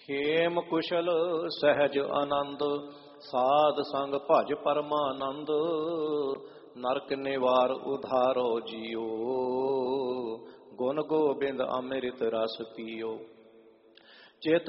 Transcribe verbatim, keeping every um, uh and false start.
ਖੇਮ ਕੁਸ਼ਲ ਸਹਿਜ ਆਨੰਦ, ਸਾਧ ਸੰਗ ਭਜ ਪਰਮਾਨੰਦ। ਨਰਕ ਨਿਵਾਰ ਉਧਾਰੋ ਜੀਓ, ਗੁਣ ਗੋਬਿੰਦ ਅੰਮ੍ਰਿਤ ਰਸ ਪੀਓ। ਚਿਤ